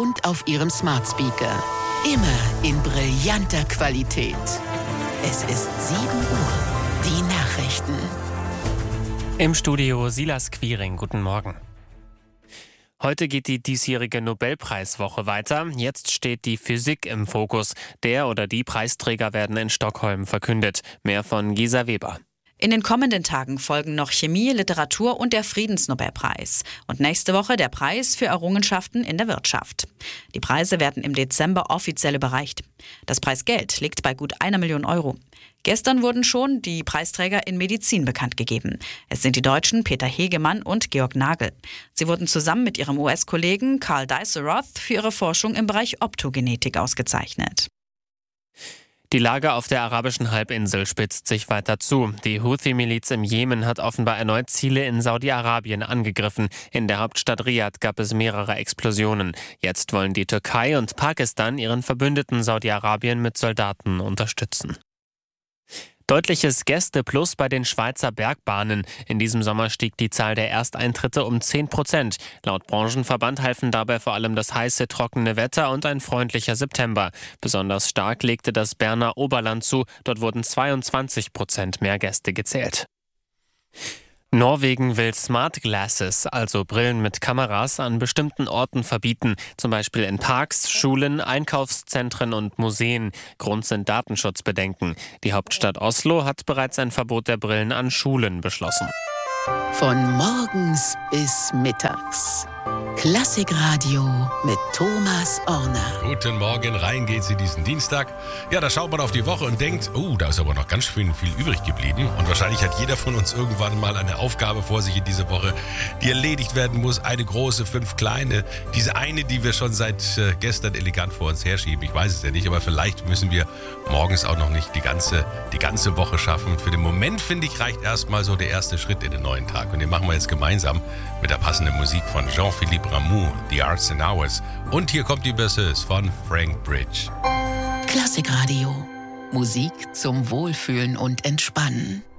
und auf Ihrem Smart Speaker. Immer in brillanter Qualität. Es ist 7 Uhr. Die Nachrichten. Im Studio Silas Quiring. Guten Morgen. Heute geht die diesjährige Nobelpreiswoche weiter. Jetzt steht die Physik im Fokus. Der oder die Preisträger werden in Stockholm verkündet. Mehr von Gisa Weber. In den kommenden Tagen folgen noch Chemie, Literatur und der Friedensnobelpreis. Und nächste Woche der Preis für Errungenschaften in der Wirtschaft. Die Preise werden im Dezember offiziell überreicht. Das Preisgeld liegt bei gut 1 Million Euro. Gestern wurden schon die Preisträger in Medizin bekannt gegeben. Es sind die Deutschen Peter Hegemann und Georg Nagel. Sie wurden zusammen mit ihrem US-Kollegen Carl Deisseroth für ihre Forschung im Bereich Optogenetik ausgezeichnet. Die Lage auf der arabischen Halbinsel spitzt sich weiter zu. Die Houthi-Miliz im Jemen hat offenbar erneut Ziele in Saudi-Arabien angegriffen. In der Hauptstadt Riad gab es mehrere Explosionen. Jetzt wollen die Türkei und Pakistan ihren Verbündeten Saudi-Arabien mit Soldaten unterstützen. Deutliches Gästeplus bei den Schweizer Bergbahnen. In diesem Sommer stieg die Zahl der Ersteintritte um 10%. Laut Branchenverband halfen dabei vor allem das heiße, trockene Wetter und ein freundlicher September. Besonders stark legte das Berner Oberland zu. Dort wurden 22% mehr Gäste gezählt. Norwegen will Smart Glasses, also Brillen mit Kameras, an bestimmten Orten verbieten, zum Beispiel in Parks, Schulen, Einkaufszentren und Museen. Grund sind Datenschutzbedenken. Die Hauptstadt Oslo hat bereits ein Verbot der Brillen an Schulen beschlossen. Von morgens bis mittags. Klassikradio mit Thomas Orner. Guten Morgen, rein geht's in diesen Dienstag. Ja, da schaut man auf die Woche und denkt, da ist aber noch ganz schön viel übrig geblieben. Und wahrscheinlich hat jeder von uns irgendwann mal eine Aufgabe vor sich in dieser Woche, die erledigt werden muss. Eine große, 5 kleine. Diese eine, die wir schon seit gestern elegant vor uns herschieben. Ich weiß es ja nicht, aber vielleicht müssen wir morgens auch noch nicht die ganze Woche schaffen. Für den Moment, finde ich, reicht erstmal so der erste Schritt in den neuen Tag. Und den machen wir jetzt gemeinsam mit der passenden Musik von Jean-Philippe Rameau, The Arts and Hours. Und hier kommt die Berceuse von Frank Bridge. Klassikradio. Musik zum Wohlfühlen und Entspannen.